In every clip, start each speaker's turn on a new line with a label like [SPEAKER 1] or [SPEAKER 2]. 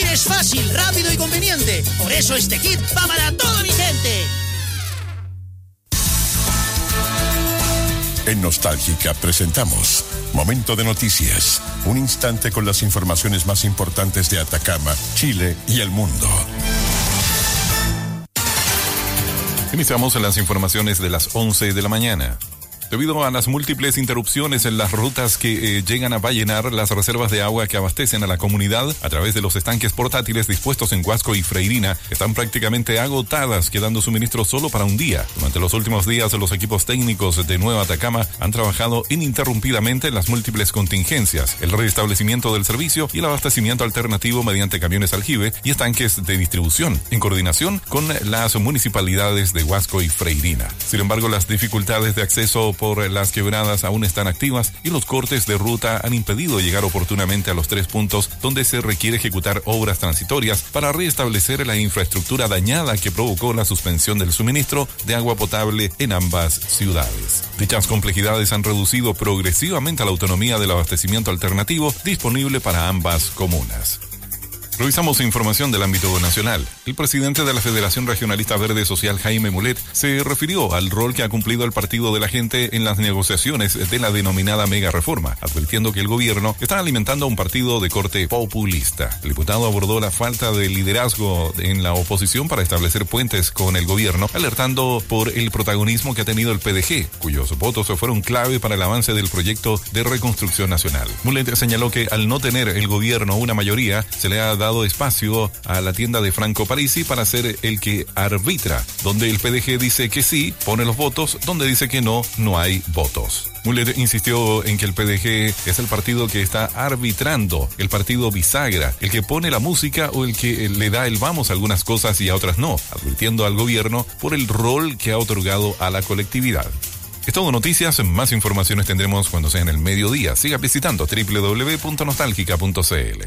[SPEAKER 1] Es fácil, rápido y conveniente. Por eso este kit va para toda mi gente.
[SPEAKER 2] En Nostálgica presentamos Momento de Noticias, un instante con las informaciones más importantes de Atacama, Chile y el mundo.
[SPEAKER 3] Iniciamos las informaciones de las 11 de la mañana. Debido a las múltiples interrupciones en las rutas que llegan a Vallenar, las reservas de agua que abastecen a la comunidad a través de los estanques portátiles dispuestos en Huasco y Freirina están prácticamente agotadas, quedando suministro solo para un día. Durante los últimos días, los equipos técnicos de Nueva Atacama han trabajado ininterrumpidamente en las múltiples contingencias, el restablecimiento del servicio y el abastecimiento alternativo mediante camiones aljibe y estanques de distribución, en coordinación con las municipalidades de Huasco y Freirina. Sin embargo, las dificultades de acceso por las quebradas aún están activas y los cortes de ruta han impedido llegar oportunamente a los 3 puntos donde se requiere ejecutar obras transitorias para restablecer la infraestructura dañada que provocó la suspensión del suministro de agua potable en ambas ciudades. Dichas complejidades han reducido progresivamente la autonomía del abastecimiento alternativo disponible para ambas comunas. Revisamos información del ámbito nacional. El presidente de la Federación Regionalista Verde Social, Jaime Mulet, se refirió al rol que ha cumplido el Partido de la Gente en las negociaciones de la denominada mega reforma, advirtiendo que el gobierno está alimentando a un partido de corte populista. El diputado abordó la falta de liderazgo en la oposición para establecer puentes con el gobierno, alertando por el protagonismo que ha tenido el PDG, cuyos votos fueron clave para el avance del proyecto de reconstrucción nacional. Mulet señaló que al no tener el gobierno una mayoría, se le ha dado espacio a la tienda de Franco Parisi para ser el que arbitra. Donde el PDG dice que sí, pone los votos, donde dice que no, no hay votos. Mulet insistió en que el PDG es el partido que está arbitrando, el partido bisagra, el que pone la música o el que le da el vamos a algunas cosas y a otras no, advirtiendo al gobierno por el rol que ha otorgado a la colectividad. Es todo noticias, más informaciones tendremos cuando sea en el mediodía. Siga visitando www.nostalgica.cl.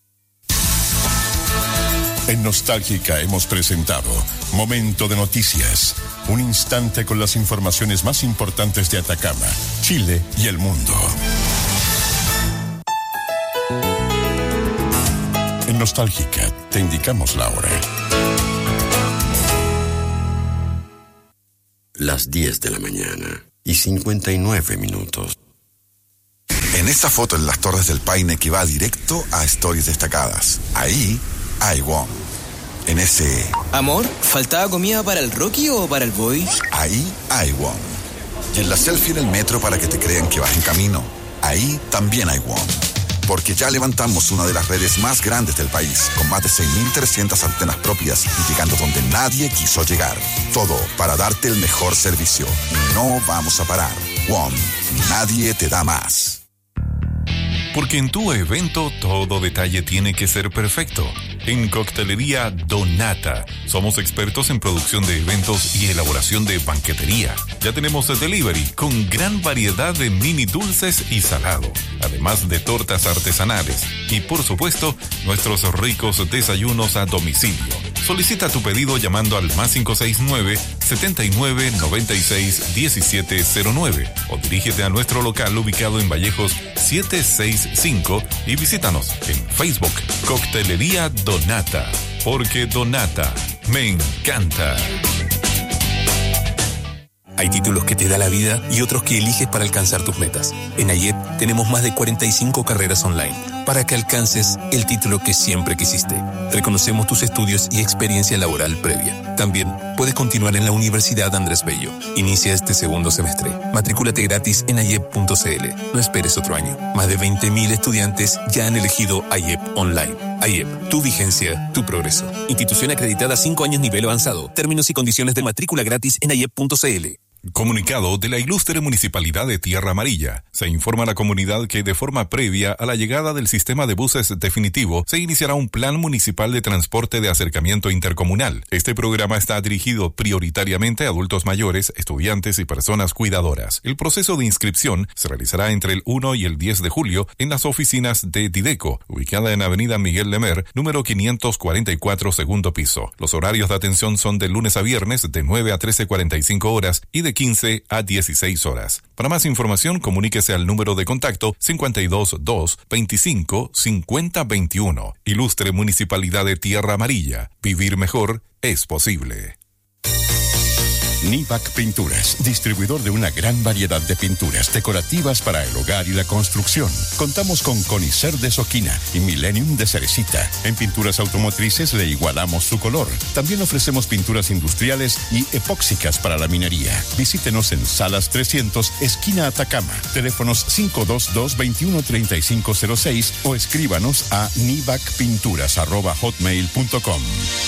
[SPEAKER 2] En Nostálgica hemos presentado Momento de Noticias, un instante con las informaciones más importantes de Atacama, Chile y el mundo. En Nostálgica te indicamos la hora.
[SPEAKER 4] Las 10 de la mañana y 59 minutos.
[SPEAKER 5] En esta foto en las Torres del Paine que va directo a Stories Destacadas. Ahí hay WOM. En ese...
[SPEAKER 6] Amor, ¿faltaba comida para el Rocky o para el Boy?
[SPEAKER 5] Ahí hay WOM. Y en la selfie en el metro para que te crean que vas en camino. Ahí también hay WOM. Porque ya levantamos una de las redes más grandes del país, con más de 6.300 antenas propias y llegando donde nadie quiso llegar. Todo para darte el mejor servicio. Y no vamos a parar. WOM. Nadie te da más.
[SPEAKER 3] Porque en tu evento todo detalle tiene que ser perfecto. En Coctelería Donata somos expertos en producción de eventos y elaboración de banquetería. Ya tenemos delivery con gran variedad de mini dulces y salado, además de tortas artesanales y por supuesto nuestros ricos desayunos a domicilio. Solicita tu pedido llamando al +569 79 96 1709 o dirígete a nuestro local ubicado en Vallejos 765 y visítanos en Facebook Coctelería Donata, porque Donata me encanta.
[SPEAKER 7] Hay títulos que te da la vida y otros que eliges para alcanzar tus metas. En AYEP tenemos más de 45 carreras online para que alcances el título que siempre quisiste. Reconocemos tus estudios y experiencia laboral previa. También puedes continuar en la Universidad Andrés Bello. Inicia este segundo semestre. Matricúlate gratis en ayep.cl. No esperes otro año. Más de 20.000 estudiantes ya han elegido AYEP Online. AYEP, tu vigencia, tu progreso. Institución acreditada 5 años nivel avanzado. Términos y condiciones de matrícula gratis en ayep.cl.
[SPEAKER 3] Comunicado de la Ilustre Municipalidad de Tierra Amarilla. Se informa a la comunidad que de forma previa a la llegada del sistema de buses definitivo, se iniciará un plan municipal de transporte de acercamiento intercomunal. Este programa está dirigido prioritariamente a adultos mayores, estudiantes y personas cuidadoras. El proceso de inscripción se realizará entre el 1 y el 10 de julio en las oficinas de Dideco, ubicada en Avenida Miguel Lemer, número 544, segundo piso. Los horarios de atención son de lunes a viernes de 9 a 13:45 horas y de de 15 a 16 horas. Para más información, comuníquese al número de contacto 522-25-5021. Ilustre Municipalidad de Tierra Amarilla. Vivir mejor es posible.
[SPEAKER 2] Nivac Pinturas, distribuidor de una gran variedad de pinturas decorativas para el hogar y la construcción. Contamos con Conicer de Soquina y Millennium de Cerecita. En pinturas automotrices le igualamos su color. También ofrecemos pinturas industriales y epóxicas para la minería. Visítenos en Salas 300, esquina Atacama. Teléfonos 522-213506 o escríbanos a nivacpinturas@hotmail.com.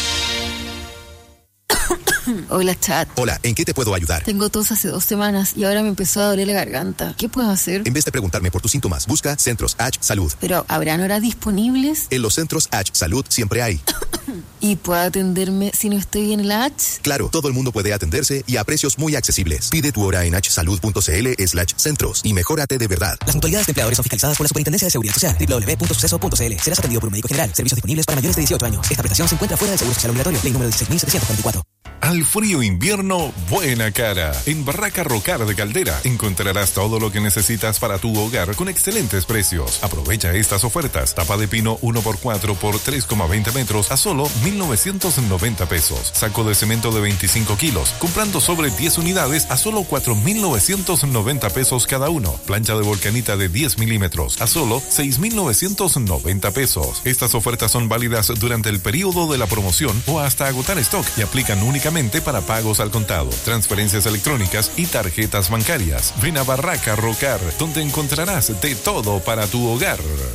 [SPEAKER 8] Hola, Chat.
[SPEAKER 9] Hola, ¿en qué te puedo ayudar?
[SPEAKER 8] Tengo tos hace 2 semanas y ahora me empezó a doler la garganta. ¿Qué puedo hacer?
[SPEAKER 9] En vez de preguntarme por tus síntomas, busca Centros H Salud.
[SPEAKER 8] ¿Pero habrán horas disponibles?
[SPEAKER 9] En los Centros H Salud siempre hay.
[SPEAKER 8] ¿Y puedo atenderme si no estoy en la H?
[SPEAKER 9] Claro, todo el mundo puede atenderse y a precios muy accesibles. Pide tu hora en hsalud.cl/centros y mejórate de verdad.
[SPEAKER 10] Las mutualidades de empleadores son fiscalizadas por la Superintendencia de Seguridad Social. www.suceso.cl. Serás atendido por un médico general. Servicios disponibles para mayores de 18 años. Esta prestación se encuentra fuera del Seguro Social Obligatorio. Ley número 16.744.
[SPEAKER 3] Al frío invierno, buena cara. En Barraca Rocar de Caldera encontrarás todo lo que necesitas para tu hogar con excelentes precios. Aprovecha estas ofertas. Tapa de pino 1x4 por 3,20 metros a solo 1,990 pesos. Saco de cemento de 25 kilos, comprando sobre 10 unidades a solo 4,990 pesos cada uno. Plancha de volcanita de 10 milímetros a solo 6,990 pesos. Estas ofertas son válidas durante el periodo de la promoción o hasta agotar stock y aplican únicamente para pagos al contado, transferencias electrónicas y tarjetas bancarias. Ven a Barraca Rocar, donde encontrarás de todo para tu hogar.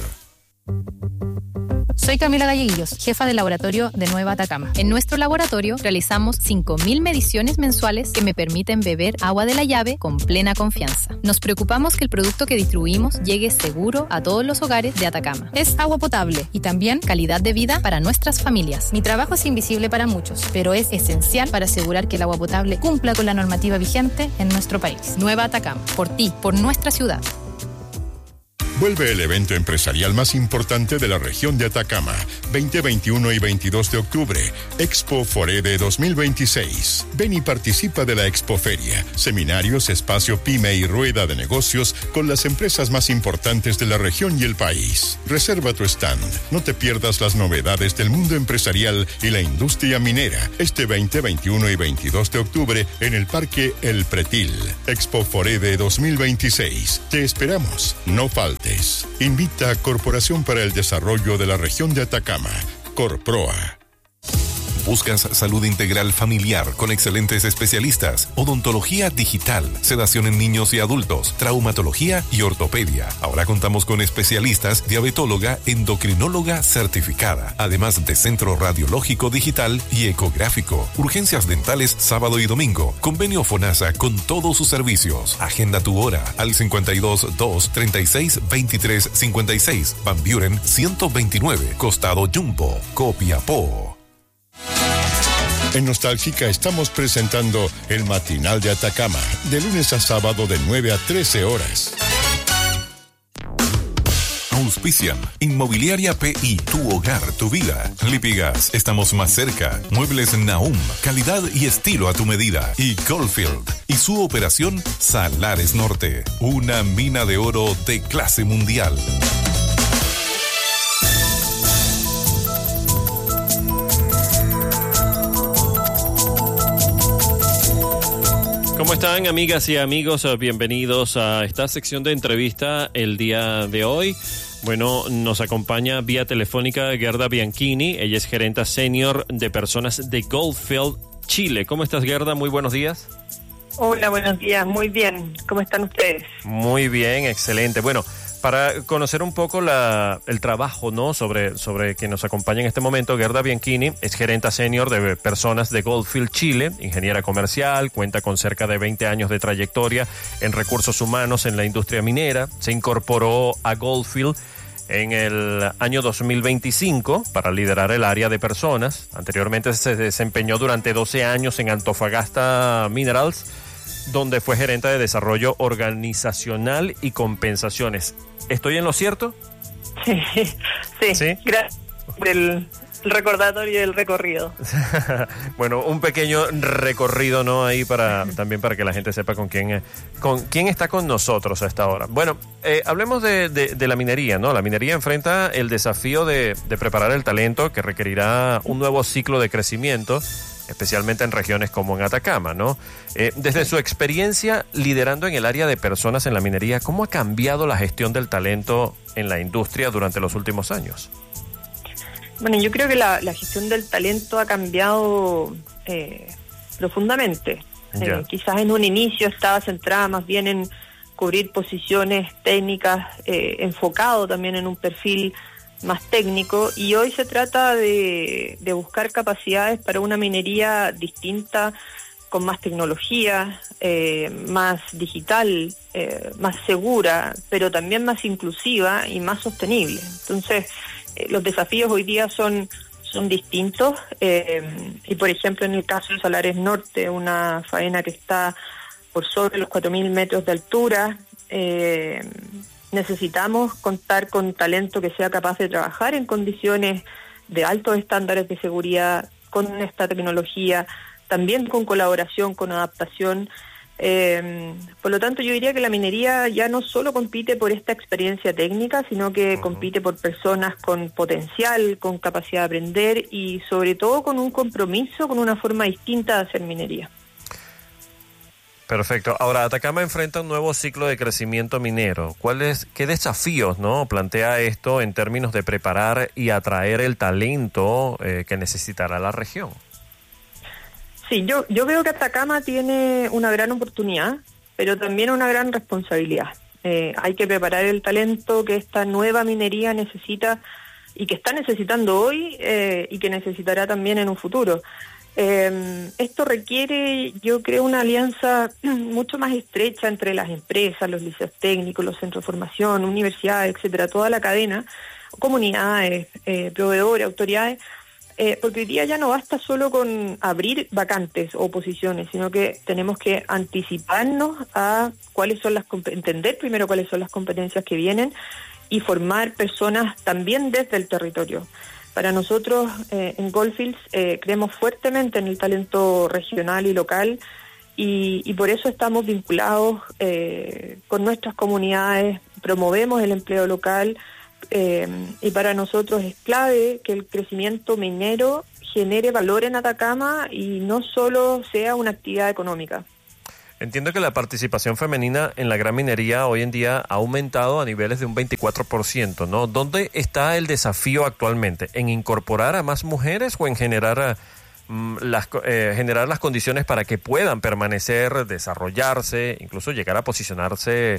[SPEAKER 11] Soy Camila Galleguillos, jefa del laboratorio de Nueva Atacama. En nuestro laboratorio realizamos 5.000 mediciones mensuales que me permiten beber agua de la llave con plena confianza. Nos preocupamos que el producto que distribuimos llegue seguro a todos los hogares de Atacama. Es agua potable y también calidad de vida para nuestras familias. Mi trabajo es invisible para muchos, pero es esencial para asegurar que el agua potable cumpla con la normativa vigente en nuestro país. Nueva Atacama, por ti, por nuestra ciudad.
[SPEAKER 2] Vuelve el evento empresarial más importante de la región de Atacama, 20, 21 y 22 de octubre, Expo Forede 2026. Ven y participa de la Expoferia, seminarios, espacio pyme y rueda de negocios con las empresas más importantes de la región y el país. Reserva tu stand, no te pierdas las novedades del mundo empresarial y la industria minera, este 20, 21 y 22 de octubre en el Parque El Pretil. Expo Forede 2026. Te esperamos, no faltes. Invita a Corporación para el Desarrollo de la Región de Atacama, Corproa.
[SPEAKER 3] ¿Buscas salud integral familiar con excelentes especialistas? Odontología digital, sedación en niños y adultos, traumatología y ortopedia. Ahora contamos con especialistas, diabetóloga, endocrinóloga certificada, además de centro radiológico digital y ecográfico. Urgencias dentales sábado y domingo. Convenio FONASA con todos sus servicios. Agenda tu hora al 52-236-2356. Van Buren 129, Costado Jumbo, Copiapó.
[SPEAKER 2] En Nostálgica estamos presentando el Matinal de Atacama, de lunes a sábado de 9 a 13 horas.
[SPEAKER 3] Auspician Inmobiliaria PI, tu hogar, tu vida. Lipigas, estamos más cerca. Muebles Nahum, calidad y estilo a tu medida. Y Goldfield y su operación Salares Norte, una mina de oro de clase mundial.
[SPEAKER 12] ¿Cómo están, amigas y amigos? Bienvenidos a esta sección de entrevista el día de hoy. Bueno, nos acompaña vía telefónica Gerda Bianchini. Ella es gerenta senior de personas de Goldfield, Chile. ¿Cómo estás, Gerda? Muy buenos días.
[SPEAKER 13] Hola, buenos días. Muy bien. ¿Cómo están ustedes?
[SPEAKER 12] Muy bien, excelente. Bueno, para conocer un poco el trabajo, ¿no? sobre quien nos acompaña en este momento, Gerda Bianchini es gerenta senior de personas de Goldfield, Chile, ingeniera comercial, cuenta con cerca de 20 años de trayectoria en recursos humanos en la industria minera. Se incorporó a Goldfield en el año 2025 para liderar el área de personas. Anteriormente se desempeñó durante 12 años en Antofagasta Minerals, donde fue gerente de desarrollo organizacional y compensaciones. ¿Estoy en lo cierto?
[SPEAKER 13] Sí. Gracias por el recordatorio del recorrido.
[SPEAKER 12] Bueno, un pequeño recorrido, ¿no? Ahí también para que la gente sepa con quién está con nosotros a esta hora. Bueno, hablemos de la minería, ¿no? La minería enfrenta el desafío de preparar el talento que requerirá un nuevo ciclo de crecimiento, especialmente en regiones como en Atacama, ¿no? Desde su experiencia liderando en el área de personas en la minería, ¿cómo ha cambiado la gestión del talento en la industria durante los últimos años?
[SPEAKER 13] Bueno, yo creo que la gestión del talento ha cambiado profundamente. Quizás en un inicio estaba centrada más bien en cubrir posiciones técnicas, enfocado también en un perfil más técnico, y hoy se trata de buscar capacidades para una minería distinta, con más tecnología, más digital, más segura, pero también más inclusiva y más sostenible. Entonces, los desafíos hoy día son distintos, y por ejemplo en el caso de Salares Norte, una faena que está por sobre los 4.000 metros de altura, necesitamos contar con talento que sea capaz de trabajar en condiciones de altos estándares de seguridad, con esta tecnología, también con colaboración, con adaptación. Por lo tanto, yo diría que la minería ya no solo compite por esta experiencia técnica, sino que compite por personas con potencial, con capacidad de aprender y sobre todo con un compromiso, con una forma distinta de hacer minería.
[SPEAKER 12] Perfecto. Ahora, Atacama enfrenta un nuevo ciclo de crecimiento minero. ¿Qué desafíos, no, plantea esto en términos de preparar y atraer el talento que necesitará la región?
[SPEAKER 13] Sí, yo veo que Atacama tiene una gran oportunidad, pero también una gran responsabilidad. Hay que preparar el talento que esta nueva minería necesita y que está necesitando hoy, y que necesitará también en un futuro. Esto requiere, yo creo, una alianza mucho más estrecha entre las empresas, los liceos técnicos, los centros de formación, universidades, etcétera, toda la cadena, comunidades, proveedores, autoridades. Porque hoy día ya no basta solo con abrir vacantes o posiciones, sino que tenemos que anticiparnos a entender primero cuáles son las competencias que vienen y formar personas también desde el territorio. Para nosotros en Goldfields creemos fuertemente en el talento regional y local, y por eso estamos vinculados con nuestras comunidades, promovemos el empleo local. Y para nosotros es clave que el crecimiento minero genere valor en Atacama y no solo sea una actividad económica.
[SPEAKER 12] Entiendo que la participación femenina en la gran minería hoy en día ha aumentado a niveles de un 24%, ¿no? ¿Dónde está el desafío actualmente? ¿En incorporar a más mujeres o en generar las condiciones para que puedan permanecer, desarrollarse, incluso llegar a posicionarse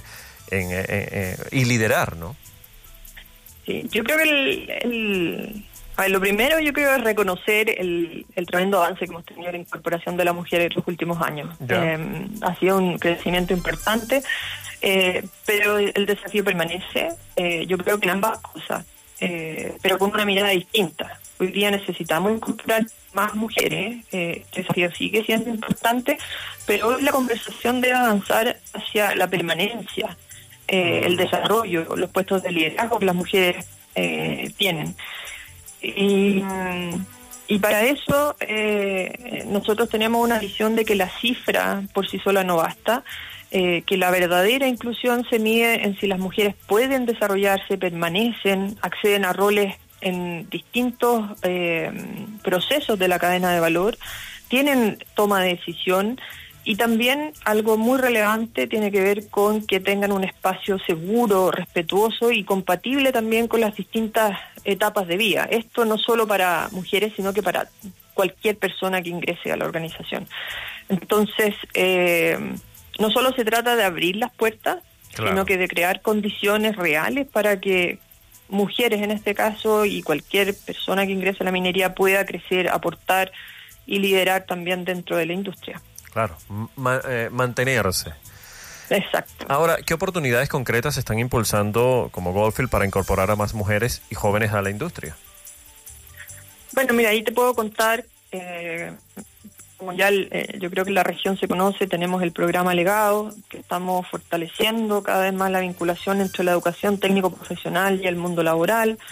[SPEAKER 12] y liderar, ¿no?
[SPEAKER 13] Sí, yo creo que lo primero yo creo es reconocer el tremendo avance que hemos tenido en la incorporación de la mujer en los últimos años. Ha sido un crecimiento importante, pero el desafío permanece, yo creo que en ambas cosas, pero con una mirada distinta. Hoy día necesitamos incorporar más mujeres, el desafío sigue siendo importante, pero hoy la conversación debe avanzar hacia la permanencia, el desarrollo, los puestos de liderazgo que las mujeres tienen. Y para eso nosotros tenemos una visión de que la cifra por sí sola no basta, que la verdadera inclusión se mide en si las mujeres pueden desarrollarse, permanecen, acceden a roles en distintos procesos de la cadena de valor, tienen toma de decisión. Y también algo muy relevante tiene que ver con que tengan un espacio seguro, respetuoso y compatible también con las distintas etapas de vida. Esto no solo para mujeres, sino que para cualquier persona que ingrese a la organización. Entonces, no solo se trata de abrir las puertas, sino que de crear condiciones reales para que mujeres en este caso y cualquier persona que ingrese a la minería pueda crecer, aportar y liderar también dentro de la industria.
[SPEAKER 12] Claro, mantenerse.
[SPEAKER 13] Exacto.
[SPEAKER 12] Ahora, ¿qué oportunidades concretas están impulsando como Goldfield para incorporar a más mujeres y jóvenes a la industria?
[SPEAKER 13] Bueno, mira, ahí te puedo contar, como ya yo creo que la región se conoce, tenemos el programa Legado, que estamos fortaleciendo cada vez más la vinculación entre la educación técnico-profesional y el mundo laboral.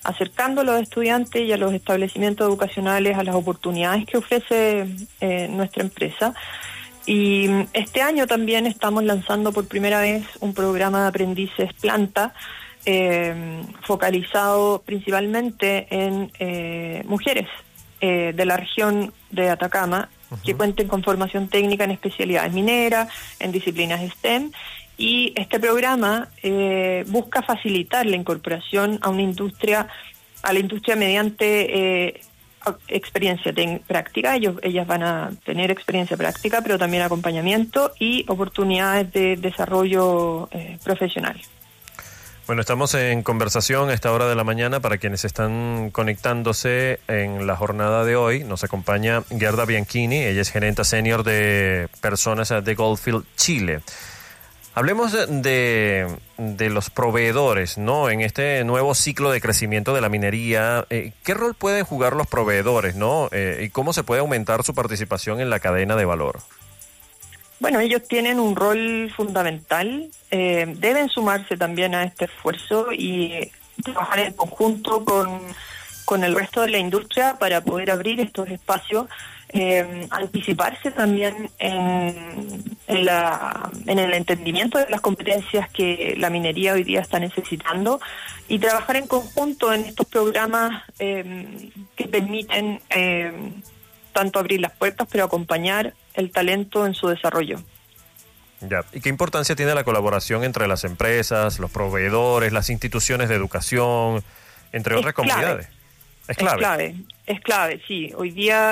[SPEAKER 13] acercando a los estudiantes y a los establecimientos educacionales a las oportunidades que ofrece nuestra empresa. Y este año también estamos lanzando por primera vez un programa de aprendices planta focalizado principalmente en mujeres de la región de Atacama, que cuenten con formación técnica en especialidades mineras, en disciplinas STEM, y este programa busca facilitar la incorporación a la industria mediante experiencia práctica. Ellas van a tener experiencia práctica, pero también acompañamiento y oportunidades de desarrollo profesional.
[SPEAKER 12] Bueno, estamos en conversación a esta hora de la mañana. Para quienes están conectándose en la jornada de hoy, nos acompaña Gerda Bianchini. Ella es gerente senior de personas de Goldfield Chile. Hablemos de los proveedores, ¿no? En este nuevo ciclo de crecimiento de la minería, ¿qué rol pueden jugar los proveedores, ¿no? ¿Y cómo se puede aumentar su participación en la cadena de valor?
[SPEAKER 13] Bueno, ellos tienen un rol fundamental, deben sumarse también a este esfuerzo y trabajar en conjunto con el resto de la industria para poder abrir estos espacios, anticiparse también en el entendimiento de las competencias que la minería hoy día está necesitando y trabajar en conjunto en estos programas que permiten tanto abrir las puertas, pero acompañar el talento en su desarrollo.
[SPEAKER 12] Ya. ¿Y qué importancia tiene la colaboración entre las empresas, los proveedores, las instituciones de educación, entre otras comunidades? Es clave, sí. Hoy día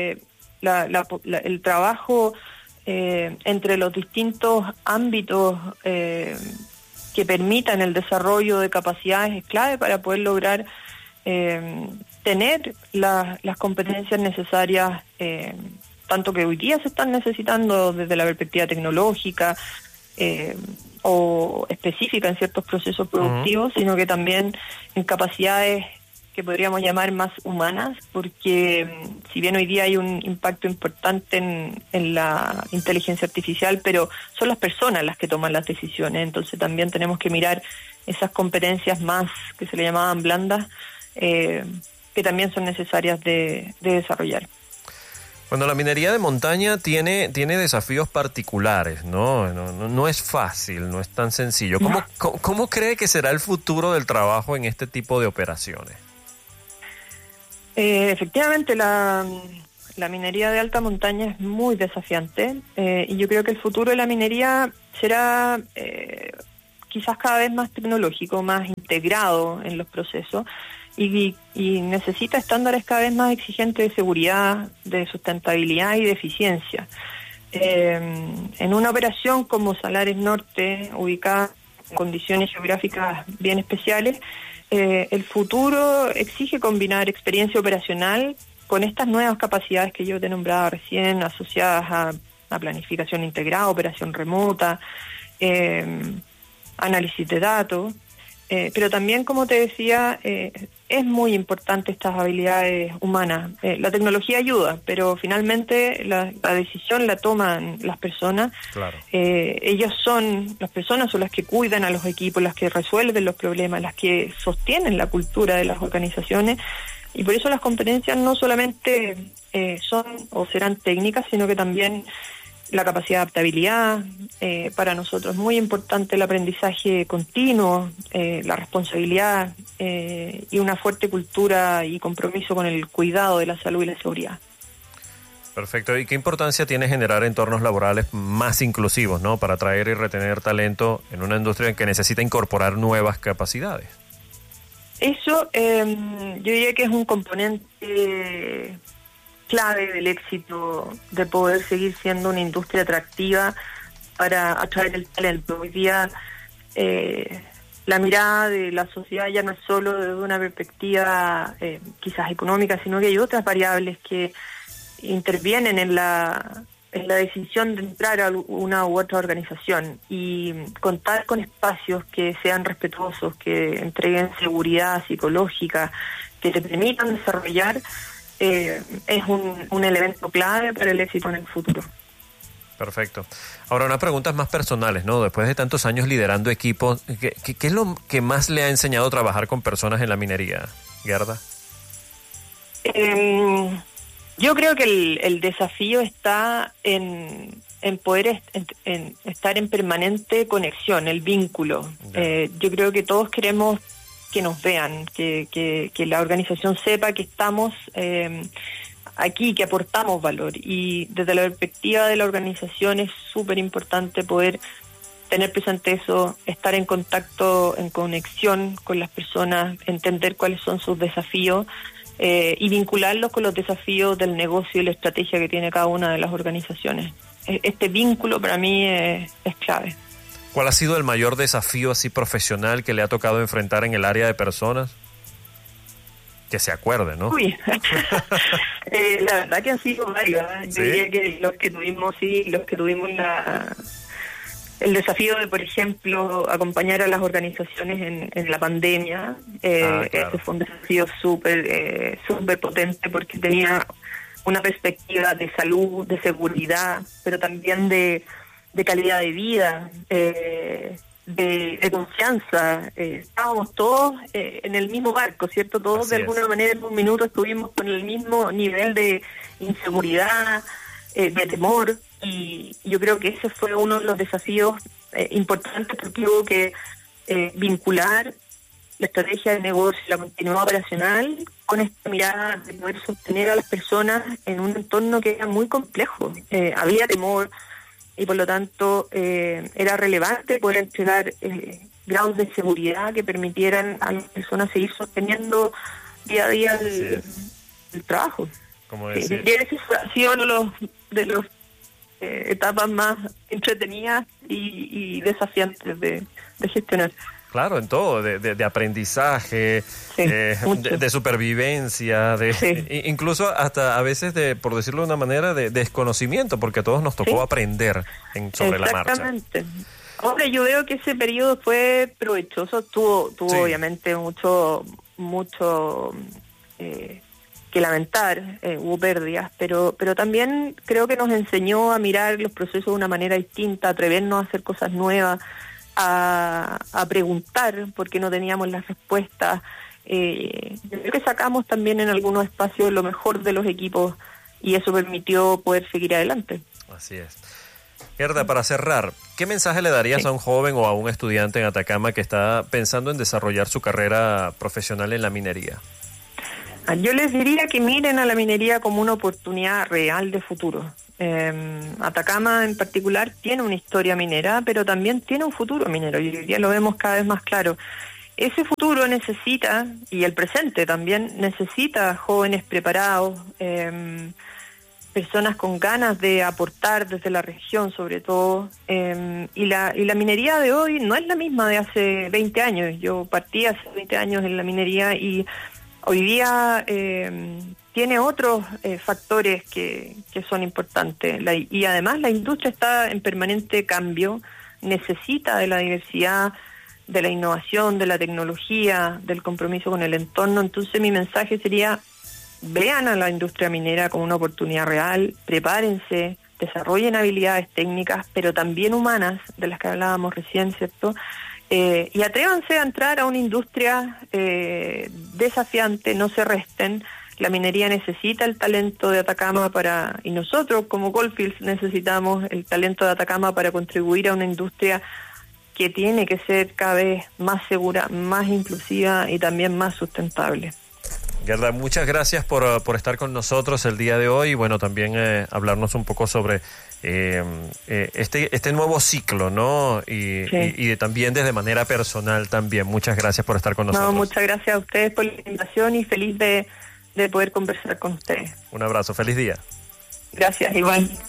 [SPEAKER 12] el trabajo entre los distintos ámbitos que permitan el desarrollo de capacidades es clave para poder lograr tener las competencias necesarias, tanto que hoy día se están necesitando desde la perspectiva tecnológica o específica en ciertos procesos productivos, sino que también en capacidades que podríamos llamar más humanas, porque si bien hoy día hay un impacto importante en la inteligencia artificial, pero son las personas las que toman las decisiones, entonces también tenemos que mirar esas competencias más que se le llamaban blandas, que también son necesarias de desarrollar. Bueno, la minería de montaña tiene desafíos particulares, ¿no? No es fácil, no es tan sencillo. ¿Cómo cree que será el futuro del trabajo en este tipo de operaciones?
[SPEAKER 13] Efectivamente, la minería de alta montaña es muy desafiante y yo creo que el futuro de la minería será quizás cada vez más tecnológico, más integrado en los procesos y necesita estándares cada vez más exigentes de seguridad, de sustentabilidad y de eficiencia. En una operación como Salares Norte, ubicada en condiciones geográficas bien especiales, el futuro exige combinar experiencia operacional con estas nuevas capacidades que yo te nombraba recién, asociadas a planificación integrada, operación remota, análisis de datos, pero también, como te decía, es muy importante estas habilidades humanas. La tecnología ayuda, pero finalmente la decisión la toman las personas. Claro. Las personas son las que cuidan a los equipos, las que resuelven los problemas, las que sostienen la cultura de las organizaciones, y por eso las competencias no solamente son o serán técnicas, sino que también la capacidad de adaptabilidad, para nosotros es muy importante el aprendizaje continuo, la responsabilidad y una fuerte cultura y compromiso con el cuidado de la salud y la seguridad.
[SPEAKER 12] Perfecto. ¿Y qué importancia tiene generar entornos laborales más inclusivos, ¿no? Para atraer y retener talento en una industria que necesita incorporar nuevas capacidades?
[SPEAKER 13] Eso yo diría que es un componente clave del éxito de poder seguir siendo una industria atractiva para atraer el talento. Hoy día la mirada de la sociedad ya no es solo desde una perspectiva quizás económica, sino que hay otras variables que intervienen en la decisión de entrar a una u otra organización, y contar con espacios que sean respetuosos, que entreguen seguridad psicológica, que te permitan desarrollar, es un elemento clave para el éxito en el futuro.
[SPEAKER 12] Perfecto. Ahora, unas preguntas más personales, ¿no? Después de tantos años liderando equipos, ¿qué es lo que más le ha enseñado a trabajar con personas en la minería? Gerda?
[SPEAKER 13] Yo creo que el desafío está en poder estar en permanente conexión, el vínculo. Yo creo que todos queremos que nos vean, que la organización sepa que estamos aquí, que aportamos valor. Y desde la perspectiva de la organización es súper importante poder tener presente eso, estar en contacto, en conexión con las personas, entender cuáles son sus desafíos y vincularlos con los desafíos del negocio y la estrategia que tiene cada una de las organizaciones. Este vínculo para mí es clave.
[SPEAKER 12] ¿Cuál ha sido el mayor desafío así profesional que le ha tocado enfrentar en el área de personas? Que se acuerde, ¿no?
[SPEAKER 13] Uy, la verdad que han sido varios. Yo diría que los que tuvimos el desafío de, por ejemplo, acompañar a las organizaciones en la pandemia. Claro. Ese fue un desafío súper potente porque tenía una perspectiva de salud, de seguridad, pero también de calidad de vida, de confianza. Estábamos todos en el mismo barco, ¿cierto? Todos así de alguna manera en un minuto estuvimos con el mismo nivel de inseguridad, de temor, y yo creo que ese fue uno de los desafíos importantes porque hubo que vincular la estrategia de negocio y la continuidad operacional con esta mirada de poder sostener a las personas en un entorno que era muy complejo. Había temor y por lo tanto era relevante poder entregar grados de seguridad que permitieran a las personas seguir sosteniendo día a día el trabajo.
[SPEAKER 12] Como decir.
[SPEAKER 13] Ese ha sido uno de los etapas más entretenidas y desafiantes de gestionar.
[SPEAKER 12] Claro, en todo, de aprendizaje, de supervivencia, incluso hasta a veces por decirlo de una manera, de desconocimiento, porque a todos nos tocó aprender sobre la marcha.
[SPEAKER 13] Exactamente. Ahora yo veo que ese periodo fue provechoso, tuvo obviamente mucho que lamentar, hubo pérdidas, pero también creo que nos enseñó a mirar los procesos de una manera distinta, a atrevernos a hacer cosas nuevas, a preguntar porque no teníamos las respuestas. Yo creo que sacamos también en algunos espacios lo mejor de los equipos y eso permitió poder seguir adelante.
[SPEAKER 12] Así es. Gerda, para cerrar, ¿qué mensaje le darías a un joven o a un estudiante en Atacama que está pensando en desarrollar su carrera profesional en la minería?
[SPEAKER 13] Yo les diría que miren a la minería como una oportunidad real de futuro. Atacama en particular tiene una historia minera, pero también tiene un futuro minero y hoy día lo vemos cada vez más claro. Ese futuro necesita, y el presente también, necesita jóvenes preparados, personas con ganas de aportar desde la región sobre todo, y la minería de hoy no es la misma de hace 20 años. Yo partí hace 20 años en la minería y hoy día tiene otros factores que son importantes y además la industria está en permanente cambio, necesita de la diversidad, de la innovación, de la tecnología, del compromiso con el entorno. Entonces mi mensaje sería: vean a la industria minera como una oportunidad real, prepárense, desarrollen habilidades técnicas, pero también humanas, de las que hablábamos recién, ¿cierto? Y atrévanse a entrar a una industria desafiante, no se resten. La minería necesita el talento de Atacama y nosotros como Goldfields necesitamos el talento de Atacama para contribuir a una industria que tiene que ser cada vez más segura, más inclusiva y también más sustentable.
[SPEAKER 12] Gerda, muchas gracias por estar con nosotros el día de hoy y bueno, también hablarnos un poco sobre este nuevo ciclo, ¿no? Y también desde manera personal también. Muchas gracias por estar con nosotros.
[SPEAKER 13] No, muchas gracias a ustedes por la invitación y feliz de poder conversar con ustedes.
[SPEAKER 12] Un abrazo, feliz día.
[SPEAKER 13] Gracias, igual.